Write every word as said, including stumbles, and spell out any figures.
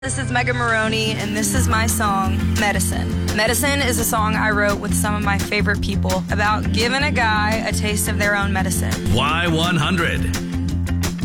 This is Megan Maroney, and this is my song, Medicine. Medicine is a song I wrote with some of my favorite people about giving a guy a taste of their own medicine. Y one hundred.